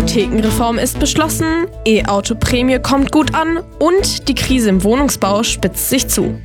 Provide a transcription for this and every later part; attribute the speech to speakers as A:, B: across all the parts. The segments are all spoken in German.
A: Apothekenreform ist beschlossen, E-Auto-Prämie kommt gut an und die Krise im Wohnungsbau spitzt sich zu.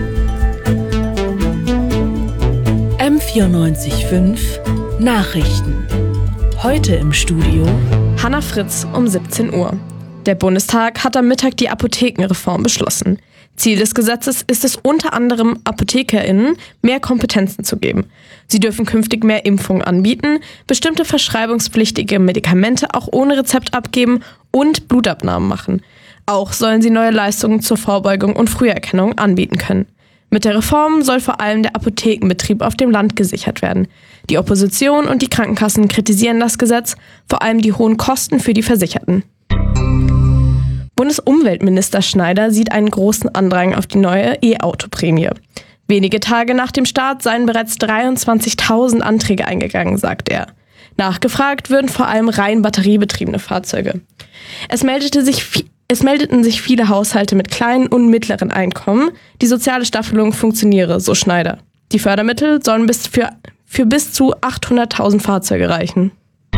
B: M94.5 Nachrichten. Heute im Studio
A: Hannah Fritz um 17 Uhr. Der Bundestag hat am Mittag die Apothekenreform beschlossen. Ziel des Gesetzes ist es unter anderem, ApothekerInnen mehr Kompetenzen zu geben. Sie dürfen künftig mehr Impfungen anbieten, bestimmte verschreibungspflichtige Medikamente auch ohne Rezept abgeben und Blutabnahmen machen. Auch sollen sie neue Leistungen zur Vorbeugung und Früherkennung anbieten können. Mit der Reform soll vor allem der Apothekenbetrieb auf dem Land gesichert werden. Die Opposition und die Krankenkassen kritisieren das Gesetz, vor allem die hohen Kosten für die Versicherten. Bundesumweltminister Schneider sieht einen großen Andrang auf die neue E-Auto-Prämie. Wenige Tage nach dem Start seien bereits 23.000 Anträge eingegangen, sagt er. Nachgefragt würden vor allem rein batteriebetriebene Fahrzeuge. Es meldeten sich viele Haushalte mit kleinen und mittleren Einkommen. Die soziale Staffelung funktioniere, so Schneider. Die Fördermittel sollen für bis zu 800.000 Fahrzeuge reichen.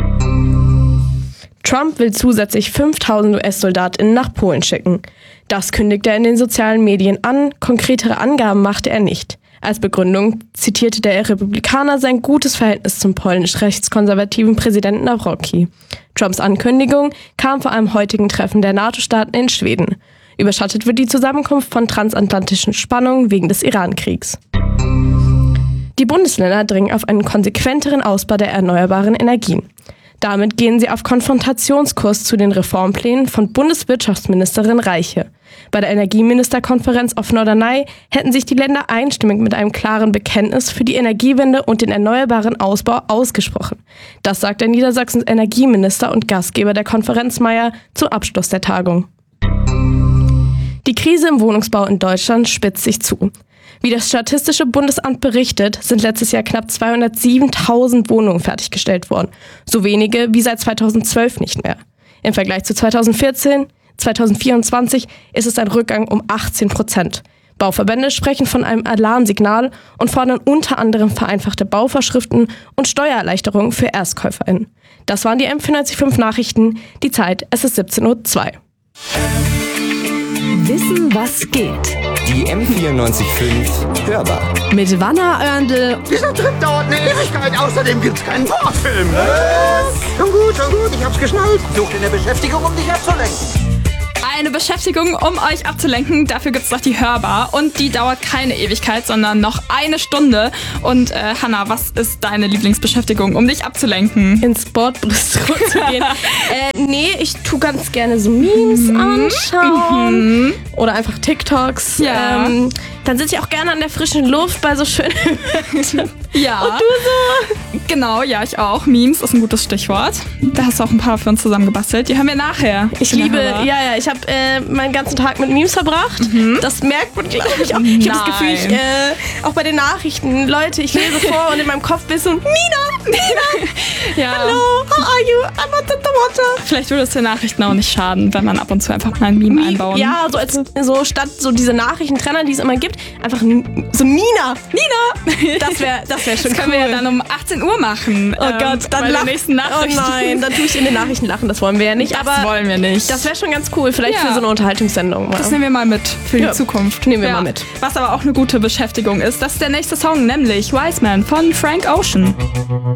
A: Trump will zusätzlich 5.000 US-SoldatInnen nach Polen schicken. Das kündigte er in den sozialen Medien an, konkretere Angaben machte er nicht. Als Begründung zitierte der Republikaner sein gutes Verhältnis zum polnisch-rechtskonservativen Präsidenten Nawrocki. Trumps Ankündigung kam vor einem heutigen Treffen der NATO-Staaten in Schweden. Überschattet wird die Zusammenkunft von transatlantischen Spannungen wegen des Iran-Kriegs. Die Bundesländer dringen auf einen konsequenteren Ausbau der erneuerbaren Energien. Damit gehen sie auf Konfrontationskurs zu den Reformplänen von Bundeswirtschaftsministerin Reiche. Bei der Energieministerkonferenz auf Norderney hätten sich die Länder einstimmig mit einem klaren Bekenntnis für die Energiewende und den erneuerbaren Ausbau ausgesprochen. Das sagt der Niedersachsens Energieminister und Gastgeber der Konferenz Mayer zum Abschluss der Tagung. Die Krise im Wohnungsbau in Deutschland spitzt sich zu. Wie das Statistische Bundesamt berichtet, sind letztes Jahr knapp 207.000 Wohnungen fertiggestellt worden. So wenige wie seit 2012 nicht mehr. Im Vergleich zu 2024 ist es ein Rückgang um 18%. Bauverbände sprechen von einem Alarmsignal und fordern unter anderem vereinfachte Bauvorschriften und Steuererleichterungen für ErstkäuferInnen. Das waren die M94.5 Nachrichten. Die Zeit, es ist 17:02 Uhr.
B: Wissen, was geht.
C: Die M94.5 Hörbar.
B: Mit Wanner Oerndl.
D: Dieser Trip dauert eine Ewigkeit, außerdem gibt's keinen Portfilm. Schon gut, ich hab's geschnallt. Such dir eine Beschäftigung, um dich abzulenken.
E: Eine Beschäftigung, um euch abzulenken. Dafür gibt's doch die Hörbar. Und die dauert keine Ewigkeit, sondern noch eine Stunde. Und Hannah, was ist deine Lieblingsbeschäftigung, um dich abzulenken?
A: Ins Sportbistro zu gehen. Nee, ich tue ganz gerne so Memes anschauen. Oder einfach TikToks.
E: Ja.
A: Dann sitze ich auch gerne an der frischen Luft bei so schönen
E: Ja.
A: Und du so?
E: Genau, ja, ich auch. Memes ist ein gutes Stichwort. Da hast du auch ein paar für uns zusammengebastelt. Die haben wir nachher.
A: Ich habe meinen ganzen Tag mit Memes verbracht. Das merkt man, glaube ich, auch. Ich habe das Gefühl, auch bei den Nachrichten, Leute, ich lese vor und in meinem Kopf bist du Nina.
E: Ja.
A: Hallo, how are you? I'm on the water.
E: Vielleicht würde es den Nachrichten auch nicht schaden, wenn man ab und zu einfach mal ein Meme einbauen.
A: Ja, so statt so diese Nachrichtentrenner, die es immer gibt, einfach so Nina. Das wäre schon
E: Das können wir ja dann um 18 Uhr machen.
A: Oh Gott, dann
E: bei der nächsten Nachricht.
A: Oh nein, dann tue ich in den Nachrichten lachen. Das wollen wir ja nicht.
E: Das wollen wir nicht.
A: Das wäre schon ganz cool. Vielleicht für so eine Unterhaltungssendung.
E: Das nehmen wir mal mit für die Zukunft.
A: Nehmen wir mal mit.
E: Was aber auch eine gute Beschäftigung ist, das ist der nächste Song, nämlich Wise Man von Frank Ocean.